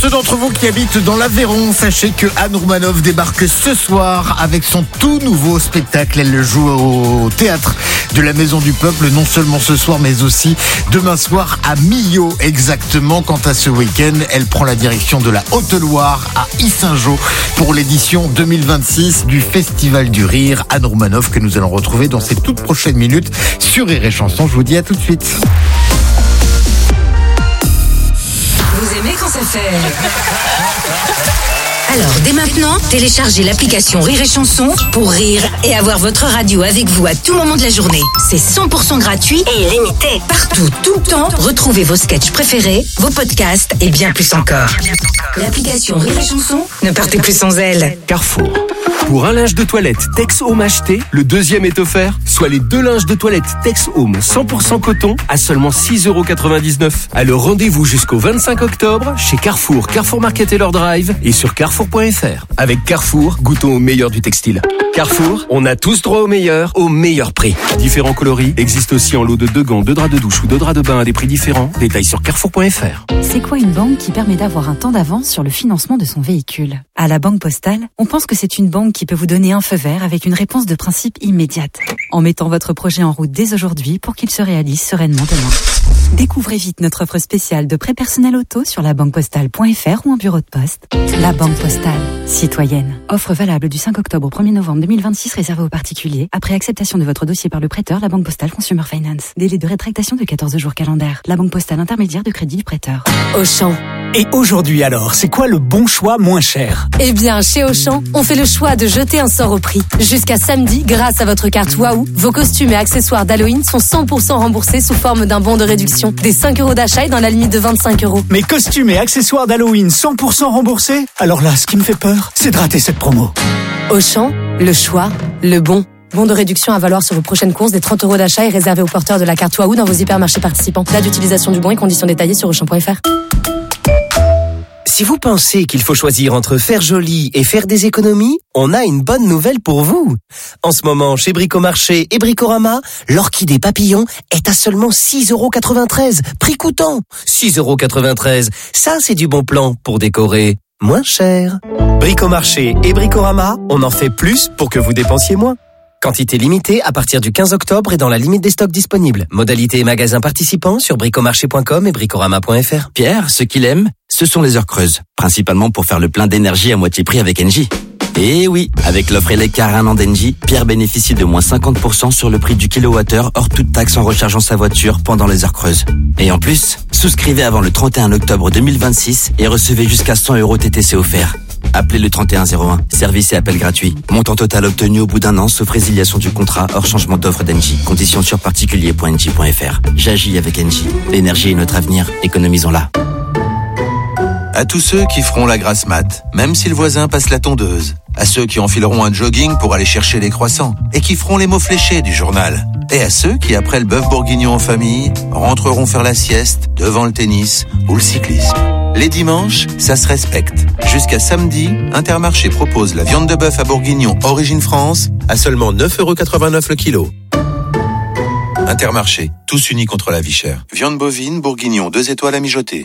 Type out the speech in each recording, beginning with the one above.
Ceux d'entre vous qui habitent dans l'Aveyron, sachez que Anne Roumanoff débarque ce soir avec son tout nouveau spectacle. Elle joue au théâtre de la Maison du Peuple, non seulement ce soir, mais aussi demain soir à Millau exactement. Quant à ce week-end, elle prend la direction de la Haute-Loire à Yssingeaux pour l'édition 2026 du Festival du Rire. Anne Roumanoff que nous allons retrouver dans ces toutes prochaines minutes sur Rire et Chanson. Je vous dis à tout de suite. Vous aimez quand ça fait... Alors, dès maintenant, téléchargez l'application Rire et Chanson pour rire et avoir votre radio avec vous à tout moment de la journée. C'est 100% gratuit et illimité. Partout, tout le temps, retrouvez vos sketchs préférés, vos podcasts et bien plus encore. L'application Rire et Chanson, ne partez plus sans elle. Carrefour. Pour un linge de toilette Tex Home acheté, le deuxième est offert, soit les 2 linges de toilette Tex Home 100% coton à seulement 6,99€. Alors rendez-vous jusqu'au 25 octobre chez Carrefour, Carrefour Market Taylor Drive et sur carrefour.fr. Avec Carrefour, goûtons au meilleur du textile. Carrefour, on a tous droit au meilleur prix. Différents coloris existent aussi en lot de 2 gants, 2 draps de douche ou 2 draps de bain à des prix différents. Détails sur carrefour.fr. C'est quoi une banque qui permet d'avoir un temps d'avance sur le financement de son véhicule? À la Banque Postale, on pense que c'est une banque qui peut vous donner un feu vert avec une réponse de principe immédiate, en mettant votre projet en route dès aujourd'hui pour qu'il se réalise sereinement demain. Découvrez vite notre offre spéciale de prêt personnel auto sur labanquepostale.fr ou en bureau de poste. La Banque Postale, citoyenne. Offre valable du 5 octobre au 1er novembre 2026 réservée aux particuliers. Après acceptation de votre dossier par le prêteur, la Banque Postale Consumer Finance. Délai de rétractation de 14 jours calendaires. La Banque Postale intermédiaire de crédit du prêteur. Auchan. Et aujourd'hui alors, c'est quoi le bon choix moins cher? Eh bien, chez Auchan, on fait le choix de jeter un sort au prix. Jusqu'à samedi, grâce à votre carte Waouh, vos costumes et accessoires d'Halloween sont 100% remboursés sous forme d'un bon de réduction. Des 5€ d'achat et dans la limite de 25€. Mes costumes et accessoires d'Halloween 100% remboursés? Alors là, ce qui me fait peur, c'est de rater cette promo. Auchan, le choix, le bon. Bon de réduction à valoir sur vos prochaines courses. Des 30€ d'achat est réservé aux porteurs de la carte Waouh dans vos hypermarchés participants. Date d'utilisation du bon et conditions détaillées sur Auchan.fr. Si vous pensez qu'il faut choisir entre faire joli et faire des économies, on a une bonne nouvelle pour vous. En ce moment, chez Bricomarché et Bricorama, l'orchidée papillon est à seulement 6,93€. Prix coûtant. 6,93€. Ça, c'est du bon plan pour décorer moins cher. Bricomarché et Bricorama, on en fait plus pour que vous dépensiez moins. Quantité limitée à partir du 15 octobre et dans la limite des stocks disponibles. Modalité et magasins participants sur bricomarché.com et bricorama.fr. Pierre, ce qu'il aime, ce sont les heures creuses. Principalement pour faire le plein d'énergie à moitié prix avec Engie. Et oui, avec l'offre électrique un an d'Engie, Pierre bénéficie de moins 50% sur le prix du kilowattheure hors toute taxe en rechargeant sa voiture pendant les heures creuses. Et en plus, souscrivez avant le 31 octobre 2026 et recevez jusqu'à 100€ TTC offerts. Appelez le 3101, service et appel gratuit. Montant total obtenu au bout d'un an, sauf résiliation du contrat, hors changement d'offre d'Engie. Conditions sur particulier.engie.fr. J'agis avec Engie. L'énergie est notre avenir, économisons-la. À tous ceux qui feront la grasse mat, même si le voisin passe la tondeuse. À ceux qui enfileront un jogging pour aller chercher les croissants et qui feront les mots fléchés du journal. Et à ceux qui, après le bœuf bourguignon en famille, rentreront faire la sieste devant le tennis ou le cyclisme. Les dimanches, ça se respecte. Jusqu'à samedi, Intermarché propose la viande de bœuf à bourguignon origine France à seulement 9,89€ le kilo. Intermarché, tous unis contre la vie chère. Viande bovine, bourguignon, 2 étoiles à mijoter.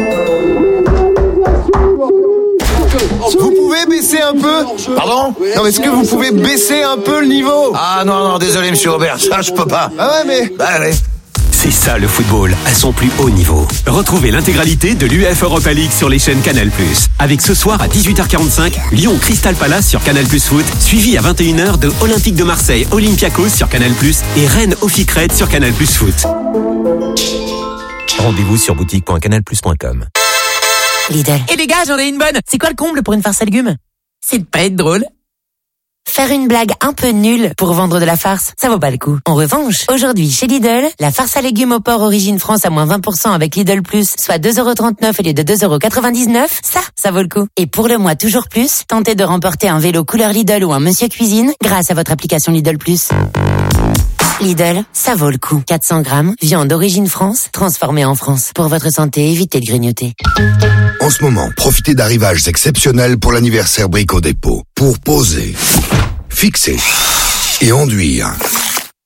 Vous pouvez baisser un peu? Pardon? Non, est-ce que vous pouvez baisser un peu le niveau? Ah non, désolé monsieur Aubert, ça je peux pas. Ah ouais, mais... Bah allez. C'est ça le football, à son plus haut niveau. Retrouvez l'intégralité de l'UEFA Europa League sur les chaînes Canal+. Avec ce soir à 18h45, Lyon Crystal Palace sur Canal+ Foot, suivi à 21h de Olympique de Marseille Olympiakos sur Canal+, et Rennes Oficred sur Canal+ Foot. Rendez-vous sur boutique.canalplus.com. Lidl. Et les gars, j'en ai une bonne. C'est quoi le comble pour une farce à légumes? C'est de pas être drôle. Faire une blague un peu nulle pour vendre de la farce, ça vaut pas le coup. En revanche, aujourd'hui chez Lidl, la farce à légumes au porc origine France à moins 20% avec Lidl Plus, soit 2,39€ au lieu de 2,99€, ça vaut le coup. Et pour le mois toujours plus, tentez de remporter un vélo couleur Lidl ou un Monsieur Cuisine grâce à votre application Lidl Plus. Lidl, ça vaut le coup. 400 grammes, viande d'origine France, transformée en France. Pour votre santé, évitez de grignoter. En ce moment, profitez d'arrivages exceptionnels pour l'anniversaire Brico Dépôt. Pour poser, fixer et enduire.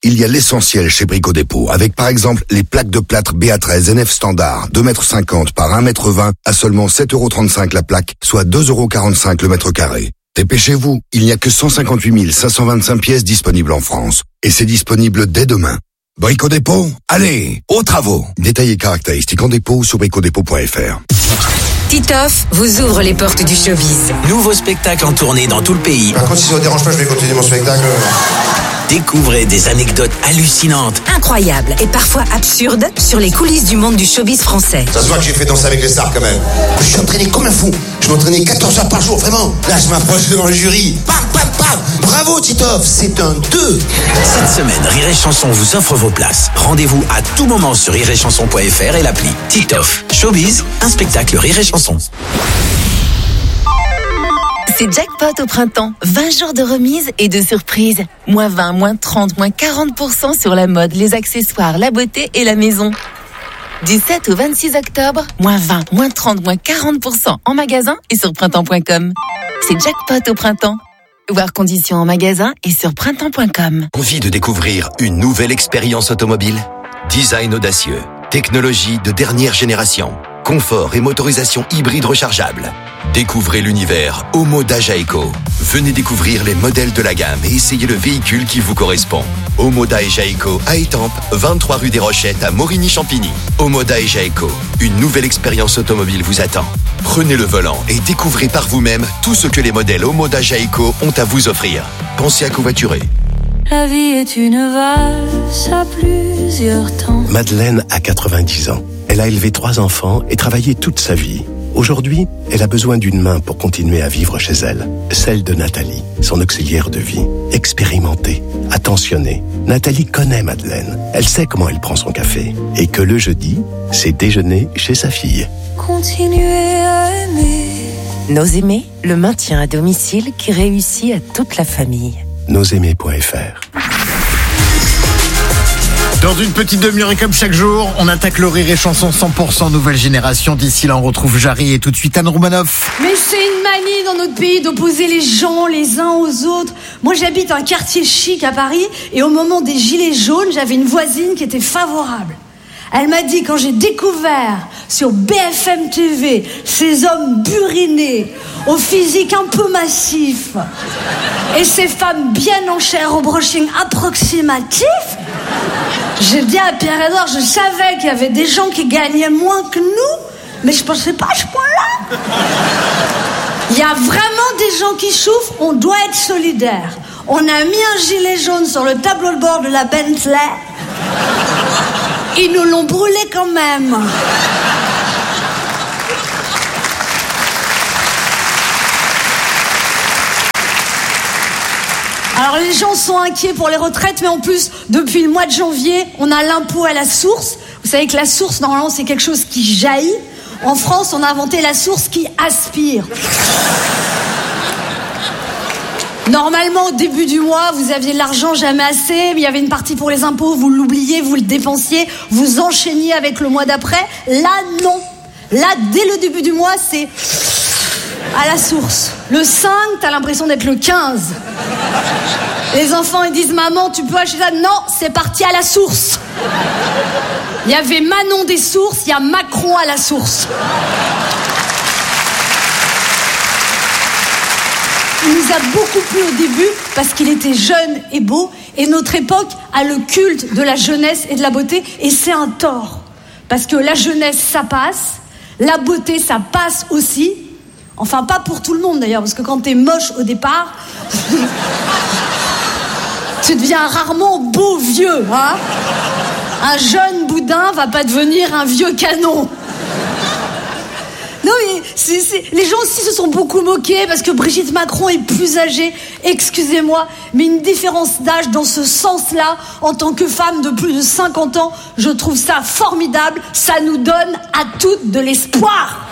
il y a l'essentiel chez Brico Dépôt, avec par exemple les plaques de plâtre BA13 NF standard, 2,50 m par 1,20 m à seulement 7,35 € la plaque, soit 2,45 € le mètre carré. Dépêchez-vous, il n'y a que 158 525 pièces disponibles en France. Et c'est disponible dès demain. Brico Dépôt, allez, aux travaux. Détails et caractéristiques en dépôt sur bricodépôt.fr. Titoff vous ouvre les portes du showbiz. Nouveau spectacle en tournée dans tout le pays. Par contre, si ça ne vous dérange pas, je vais continuer mon spectacle. Découvrez des anecdotes hallucinantes, Incroyables et parfois absurdes sur les coulisses du monde du showbiz français. Ça se voit que j'ai fait danser avec les stars quand même. Je suis entraîné comme un fou. Je m'entraînais 14 heures par jour, vraiment. Là, je m'approche devant le jury. Pam, pam, pam. Bravo, Titoff, c'est un 2. Cette semaine, Rire et Chanson vous offre vos places. Rendez-vous à tout moment sur rireetchanson.fr et l'appli. Titoff, Showbiz, un spectacle Rire et Chanson. C'est jackpot au printemps. 20 jours de remise et de surprises. Moins 20, moins 30, moins 40% sur la mode, les accessoires, la beauté et la maison. Du 7 au 26 octobre, moins 20, moins 30, moins 40% en magasin et sur printemps.com. C'est jackpot au printemps. Voir conditions en magasin et sur printemps.com. Envie de découvrir une nouvelle expérience automobile? Design audacieux, technologie de dernière génération, confort et motorisation hybride rechargeable. Découvrez l'univers Omoda Jayco. Venez découvrir les modèles de la gamme et essayez le véhicule qui vous correspond. Omoda et Jayco à Étampes, 23 rue des Rochettes à Morigny-Champigny. Omoda et Jayco, une nouvelle expérience automobile vous attend. Prenez le volant et découvrez par vous-même tout ce que les modèles Omoda Jayco ont à vous offrir. Pensez à covoiturer. La vie est une valse à plusieurs temps. Madeleine a 90 ans. Elle a élevé 3 enfants et travaillé toute sa vie. Aujourd'hui, elle a besoin d'une main pour continuer à vivre chez elle. Celle de Nathalie, son auxiliaire de vie. Expérimentée, attentionnée. Nathalie connaît Madeleine. Elle sait comment elle prend son café. Et que le jeudi, c'est déjeuner chez sa fille. Continuer à aimer. Nos aimés, le maintien à domicile qui réussit à toute la famille. Nosaimer.fr. Dans une petite demi-heure et comme chaque jour, on attaque le Rire et Chanson 100% nouvelle génération. D'ici là, on retrouve Jarry et tout de suite Anne Roumanoff. Mais c'est une manie dans notre pays d'opposer les gens les uns aux autres. Moi, j'habite un quartier chic à Paris et au moment des gilets jaunes, j'avais une voisine qui était favorable. Elle m'a dit, quand j'ai découvert sur BFM TV ces hommes burinés, au physique un peu massif, et ces femmes bien en chair au brushing approximatif, j'ai dit à Pierre-Edouard, je savais qu'il y avait des gens qui gagnaient moins que nous, mais je pensais pas à ce point-là. Il y a vraiment des gens qui souffrent, on doit être solidaires. On a mis un gilet jaune sur le tableau de bord de la Bentley. Ils nous l'ont brûlé quand même. Alors les gens sont inquiets pour les retraites, mais en plus, depuis le mois de janvier, on a l'impôt à la source. Vous savez que la source, normalement, c'est quelque chose qui jaillit. En France, on a inventé la source qui aspire. Normalement, au début du mois, vous aviez l'argent jamais assez, mais il y avait une partie pour les impôts, vous l'oubliez, vous le dépensiez, vous enchaîniez avec le mois d'après. Là, non. Là, dès le début du mois, c'est à la source. Le 5, t'as l'impression d'être le 15. Les enfants, ils disent, maman, tu peux acheter ça? Non, c'est parti à la source. Il y avait Manon des sources, il y a Macron à la source. Il nous a beaucoup plu au début parce qu'il était jeune et beau, et notre époque a le culte de la jeunesse et de la beauté, et c'est un tort. Parce que la jeunesse, ça passe, la beauté, ça passe aussi. Enfin, pas pour tout le monde d'ailleurs, parce que quand t'es moche au départ, tu deviens rarement beau vieux, hein. Un jeune boudin va pas devenir un vieux canon. Non, mais les gens aussi se sont beaucoup moqués parce que Brigitte Macron est plus âgée. Excusez-moi, mais une différence d'âge dans ce sens-là, en tant que femme de plus de 50 ans, je trouve ça formidable. Ça nous donne à toutes de l'espoir.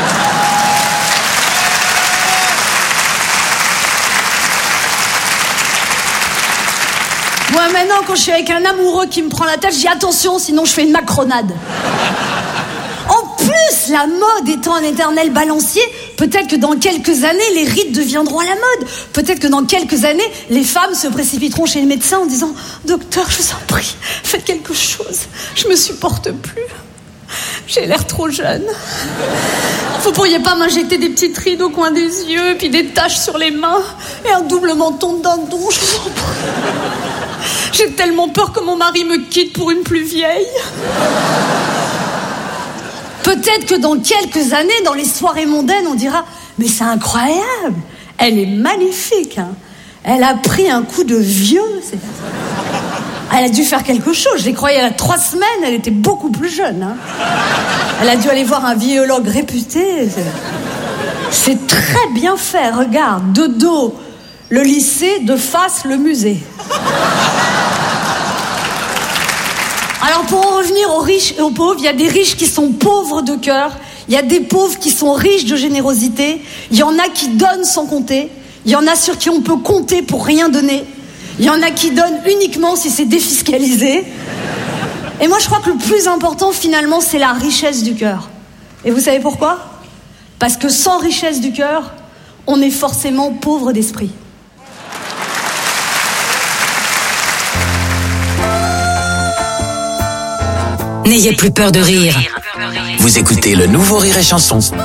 Moi, maintenant, quand je suis avec un amoureux qui me prend la tête, je dis attention, sinon je fais une macronade. En plus, la mode étant un éternel balancier, peut-être que dans quelques années, les rides deviendront à la mode. Peut-être que dans quelques années, les femmes se précipiteront chez le médecin en disant « Docteur, je vous en prie, faites quelque chose. Je me supporte plus. J'ai l'air trop jeune. Vous pourriez pas m'injecter des petites rides au coin des yeux, puis des taches sur les mains, et un double menton de dindon, je vous en prie. J'ai tellement peur que mon mari me quitte pour une plus vieille. » Peut-être que dans quelques années, dans les soirées mondaines, on dira « Mais c'est incroyable, elle est magnifique, hein. Elle a pris un coup de vieux. Elle a dû faire quelque chose. Je l'ai croyée il y a 3 semaines, elle était beaucoup plus jeune. Hein. Elle a dû aller voir un biologue réputé. C'est très bien fait, regarde. De dos, le lycée, de face, le musée. Alors pour en revenir aux riches et aux pauvres, il y a des riches qui sont pauvres de cœur, il y a des pauvres qui sont riches de générosité, il y en a qui donnent sans compter, il y en a sur qui on peut compter pour rien donner, il y en a qui donnent uniquement si c'est défiscalisé. Et moi je crois que le plus important finalement c'est la richesse du cœur. Et vous savez pourquoi ? Parce que sans richesse du cœur, on est forcément pauvre d'esprit. N'ayez plus peur de rire. Vous écoutez le nouveau Rire et Chanson.